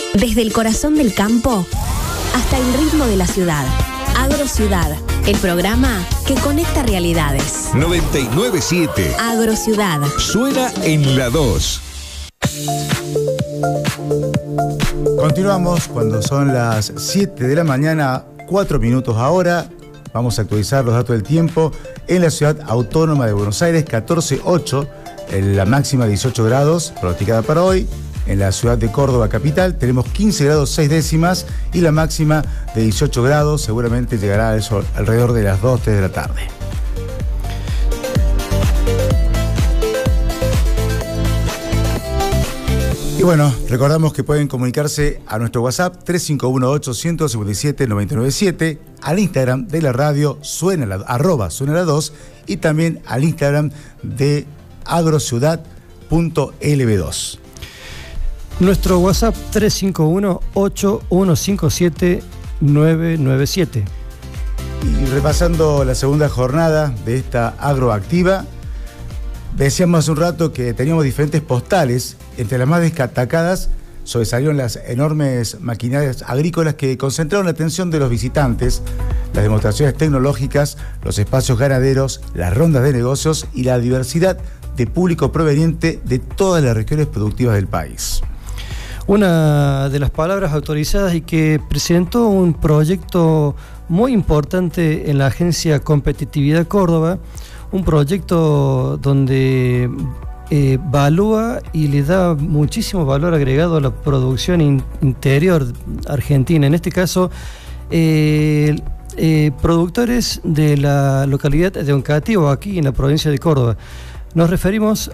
Desde el corazón del campo hasta el ritmo de la ciudad. Agrociudad, el programa que conecta realidades. 99.7 Agrociudad. Suena en la 2. Continuamos cuando son las 7 de la mañana, 4 minutos ahora. Vamos a actualizar los datos del tiempo. En la ciudad autónoma de Buenos Aires, 14.8, la máxima 18 grados, pronosticada para hoy. En la ciudad de Córdoba capital tenemos 15 grados 6 décimas y la máxima de 18 grados, seguramente llegará a eso alrededor de las 2, 3 de la tarde. Y bueno, recordamos que pueden comunicarse a nuestro WhatsApp 351-857-997, al Instagram de la radio @suena la2 y también al Instagram de agrociudad.lb2. Nuestro WhatsApp 351-8157-997. Y repasando la segunda jornada de esta agroactiva, decíamos hace un rato que teníamos diferentes postales. Entre las más destacadas sobresalieron las enormes maquinarias agrícolas que concentraron la atención de los visitantes, las demostraciones tecnológicas, los espacios ganaderos, las rondas de negocios y la diversidad de público proveniente de todas las regiones productivas del país. Una de las palabras autorizadas y que presentó un proyecto muy importante en la Agencia Competitividad Córdoba, un proyecto donde evalúa y le da muchísimo valor agregado a la producción interior argentina. En este caso, productores de la localidad de Oncativo, aquí en la provincia de Córdoba. Nos referimos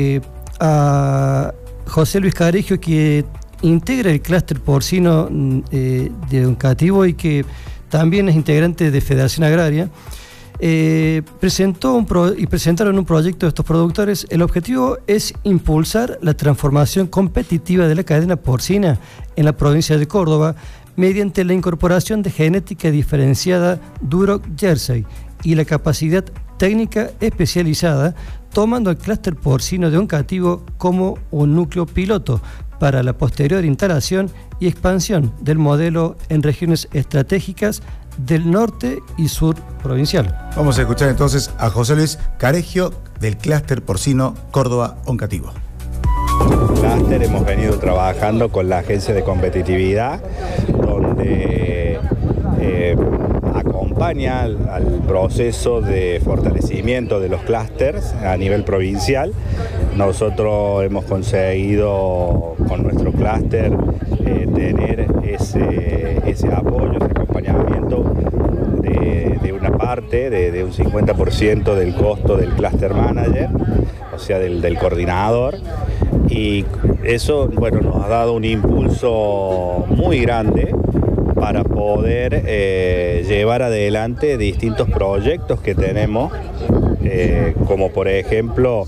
a José Luis Caregio, que integra el clúster porcino de Oncativo y que también es integrante de Federación Agraria. Presentaron un proyecto de estos productores. El objetivo es impulsar la transformación competitiva de la cadena porcina en la provincia de Córdoba mediante la incorporación de genética diferenciada Duroc Jersey y la capacidad técnica especializada, tomando el clúster porcino de Oncativo como un núcleo piloto para la posterior instalación y expansión del modelo en regiones estratégicas del norte y sur provincial. Vamos a escuchar entonces a José Luis Caregio del clúster porcino Córdoba-Oncativo. Clúster hemos venido trabajando con la Agencia de Competitividad, donde acompaña al proceso de fortalecimiento de los clústeres a nivel provincial. Nosotros hemos conseguido con nuestro clúster tener ese apoyo, ese acompañamiento de una parte, de un 50% del costo del cluster manager, o sea, del coordinador. Y eso, bueno, nos ha dado un impulso muy grande para poder llevar adelante distintos proyectos que tenemos, como por ejemplo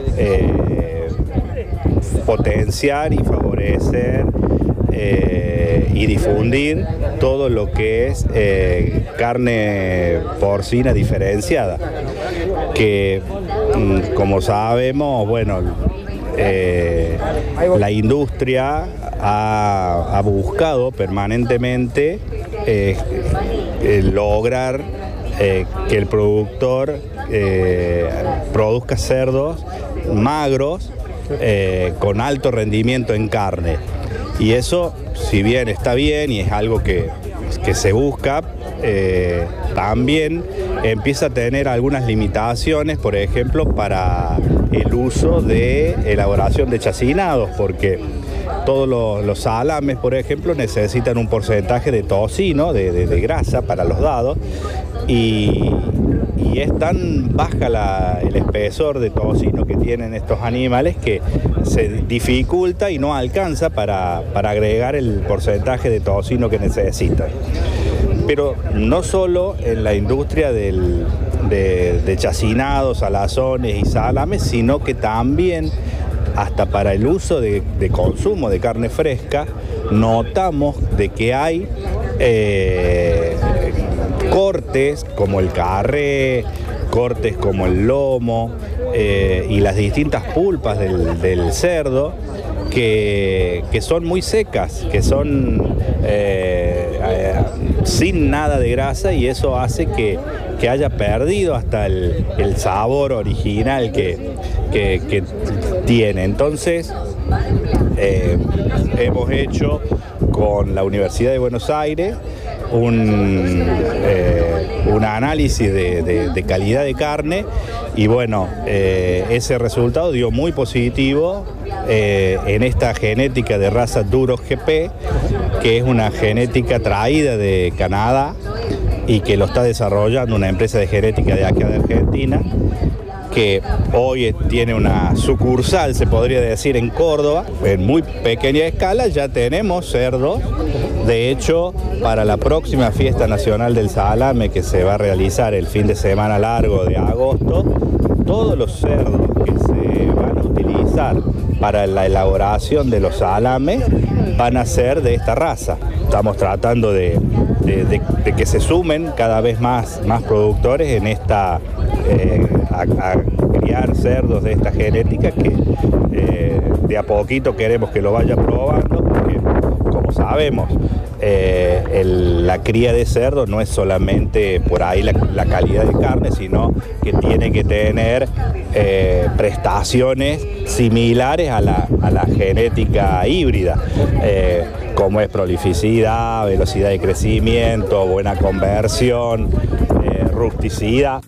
potenciar y favorecer y difundir todo lo que es carne porcina diferenciada, que como sabemos, bueno, la industria ha buscado permanentemente lograr que el productor produzca cerdos magros con alto rendimiento en carne. Y eso, si bien está bien y es algo que se busca, también empieza a tener algunas limitaciones, por ejemplo, para el uso de elaboración de chacinados, porque todos los salames, por ejemplo, necesitan un porcentaje de tocino, de grasa para los dados, y es tan baja el espesor de tocino que tienen estos animales que se dificulta y no alcanza para agregar el porcentaje de tocino que necesitan. Pero no solo en la industria de chacinados, salazones y salames, sino que también hasta para el uso de consumo de carne fresca, notamos de que hay cortes como el carré, cortes como el lomo y las distintas pulpas del cerdo que son muy secas, que son sin nada de grasa, y eso hace que haya perdido hasta el sabor original que tiene. Entonces, hemos hecho con la Universidad de Buenos Aires un análisis de calidad de carne, y bueno, ese resultado dio muy positivo en esta genética de raza Duros GP, que es una genética traída de Canadá y que lo está desarrollando una empresa de genética de acá de Argentina, que hoy tiene una sucursal, se podría decir, en Córdoba, en muy pequeña escala. Ya tenemos cerdos. De hecho, para la próxima fiesta nacional del salame, que se va a realizar el fin de semana largo de agosto, todos los cerdos que se van a utilizar para la elaboración de los salames van a ser de esta raza. Estamos tratando de que se sumen cada vez más productores en esta a criar cerdos de esta genética, que de a poquito queremos que lo vaya probando, porque como sabemos, la cría de cerdo no es solamente por ahí la calidad de carne, sino que tiene que tener prestaciones similares a la genética híbrida, como es prolificidad, velocidad de crecimiento, buena conversión, rusticidad.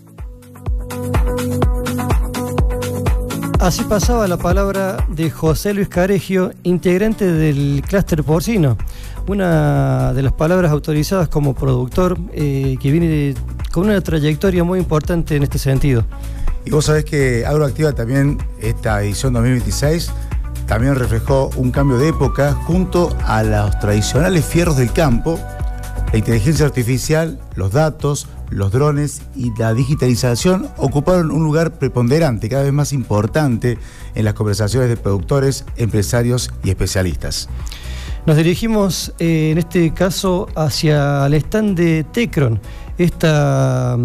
Así pasaba la palabra de José Luis Caregio, integrante del clúster porcino, una de las palabras autorizadas como productor, que viene con una trayectoria muy importante en este sentido. Y vos sabés que Agroactiva también, esta edición 2026, también reflejó un cambio de época junto a los tradicionales fierros del campo. La inteligencia artificial, los datos, los drones y la digitalización ocuparon un lugar preponderante, cada vez más importante, en las conversaciones de productores, empresarios y especialistas. Nos dirigimos en este caso hacia el stand de Tecron, esta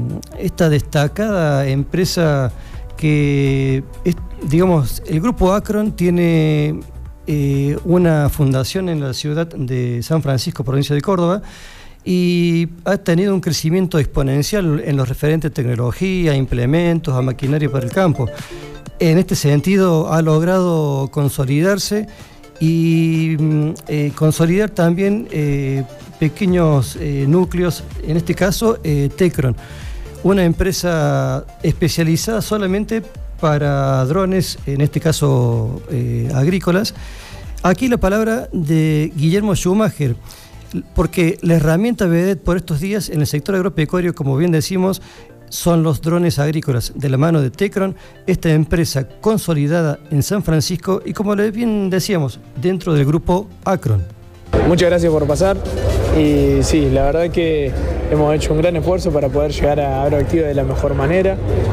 destacada empresa que, digamos, el grupo Acron tiene una fundación en la ciudad de San Francisco, provincia de Córdoba, y ha tenido un crecimiento exponencial en los referentes a tecnología, a implementos, a maquinaria para el campo. En este sentido ha logrado consolidarse y consolidar también pequeños núcleos, en este caso Tecron, una empresa especializada solamente para drones, en este caso agrícolas. Aquí la palabra de Guillermo Schumacher, porque la herramienta vedette por estos días en el sector agropecuario, como bien decimos, son los drones agrícolas, de la mano de Tecron, esta empresa consolidada en San Francisco y, como bien decíamos, dentro del grupo Acron. Muchas gracias por pasar, y sí, la verdad que hemos hecho un gran esfuerzo para poder llegar a Agroactiva de la mejor manera,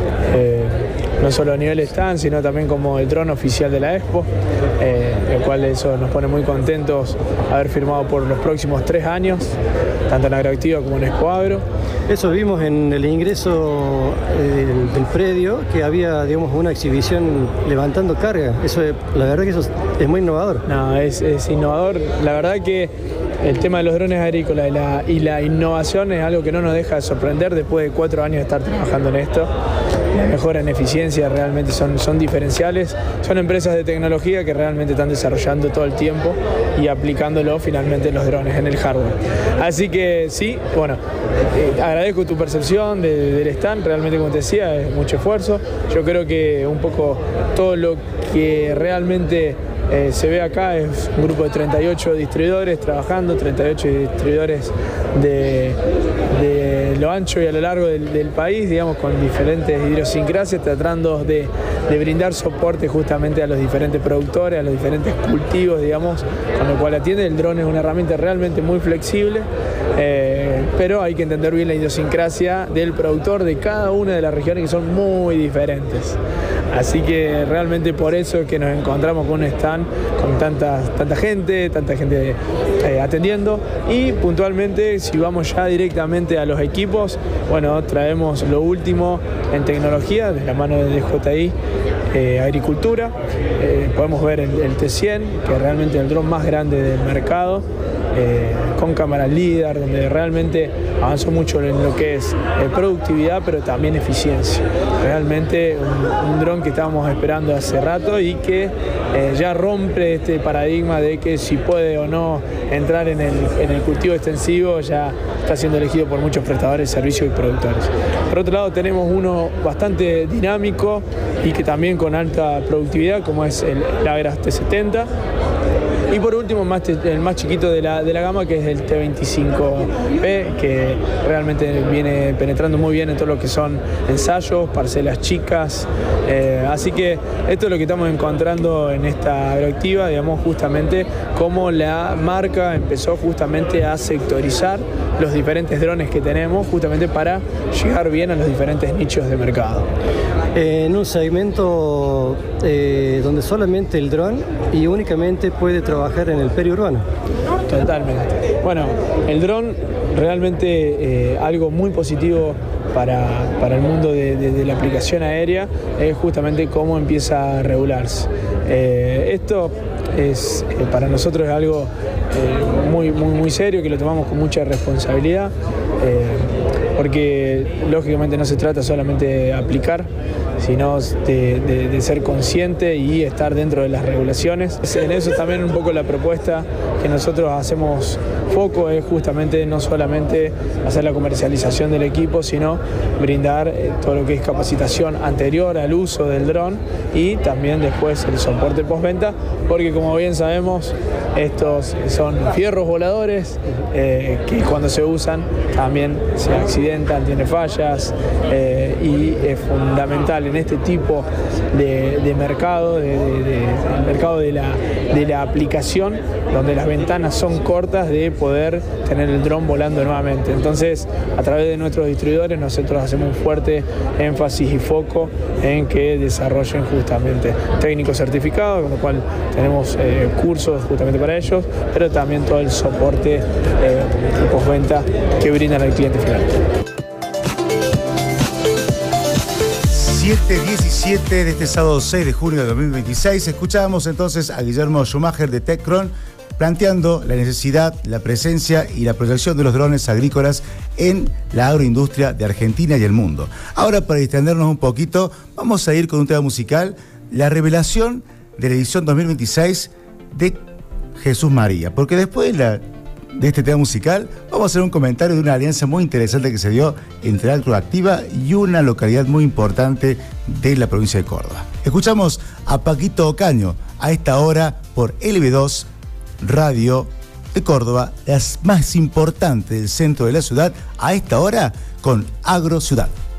no solo a nivel stand, sino también como el dron oficial de la Expo, el cual eso nos pone muy contentos haber firmado por los próximos 3 años, tanto en Agroactiva como en Expo Agro. Eso vimos en el ingreso del predio, que había, digamos, una exhibición levantando carga. Eso, la verdad que eso es muy innovador. No, es innovador. La verdad que el tema de los drones agrícolas y la innovación es algo que no nos deja de sorprender después de 4 años de estar trabajando en esto. Las mejoras en eficiencia realmente son diferenciales. Son empresas de tecnología que realmente están desarrollando todo el tiempo y aplicándolo finalmente en los drones, en el hardware. Así que sí, bueno, agradezco tu percepción del stand. Realmente, como te decía, es mucho esfuerzo. Yo creo que un poco todo lo que realmente se ve acá es un grupo de 38 distribuidores trabajando, 38 distribuidores de lo ancho y a lo largo del país, digamos, con diferentes idiosincrasias, tratando de brindar soporte justamente a los diferentes productores, a los diferentes cultivos, digamos, con lo cual atiende. El dron es una herramienta realmente muy flexible, pero hay que entender bien la idiosincrasia del productor de cada una de las regiones, que son muy diferentes. Así que realmente por eso es que nos encontramos con un stand con tanta gente atendiendo, y puntualmente si vamos ya directamente a los equipos, bueno, traemos lo último en tecnología de la mano de DJI Agricultura. Podemos ver el T100, que es realmente el dron más grande del mercado, con cámara LIDAR, donde realmente avanzó mucho en lo que es productividad, pero también eficiencia. Realmente un dron que estábamos esperando hace rato y que ya rompe este paradigma de que si puede o no entrar en el cultivo extensivo, ya está siendo elegido por muchos prestadores de servicios y productores. Por otro lado, tenemos uno bastante dinámico y que también con alta productividad, como es el Agras T70. Y por último, el más chiquito de la gama, que es el T25P, que realmente viene penetrando muy bien en todo lo que son ensayos, parcelas chicas. Así que esto es lo que estamos encontrando en esta agroactiva, digamos, justamente cómo la marca empezó justamente a sectorizar los diferentes drones que tenemos, justamente para llegar bien a los diferentes nichos de mercado. En un segmento donde solamente el dron y únicamente puede trabajar en el periurbano. Totalmente. Bueno, el dron realmente algo muy positivo para el mundo de la aplicación aérea es justamente cómo empieza a regularse. Esto es para nosotros es algo muy serio, que lo tomamos con mucha responsabilidad, porque lógicamente no se trata solamente de aplicar, sino de ser consciente y estar dentro de las regulaciones. En eso también un poco la propuesta que nosotros hacemos foco es justamente no solamente hacer la comercialización del equipo, sino brindar todo lo que es capacitación anterior al uso del dron y también después el soporte postventa, porque como bien sabemos, estos son fierros voladores que cuando se usan también se accidentan, tienen fallas, y es fundamental en este tipo de mercado, el mercado de la aplicación, donde las ventanas son cortas, de poder tener el dron volando nuevamente. Entonces, a través de nuestros distribuidores, nosotros hacemos un fuerte énfasis y foco en que desarrollen justamente técnicos certificados, con lo cual tenemos cursos justamente para ellos, pero también todo el soporte postventa que brindan al cliente final. 7:17 de este sábado 6 de junio de 2026. Escuchábamos entonces a Guillermo Schumacher de Techcron planteando la necesidad, la presencia y la proyección de los drones agrícolas en la agroindustria de Argentina y el mundo. Ahora, para distendernos un poquito, vamos a ir con un tema musical, la revelación de la edición 2026 de Jesús María, porque después de este tema musical vamos a hacer un comentario de una alianza muy interesante que se dio entre Agroactiva y una localidad muy importante de la provincia de Córdoba. Escuchamos a Paquito Ocaño a esta hora por LB2 Radio de Córdoba, la más importante del centro de la ciudad, a esta hora con Agro Ciudad.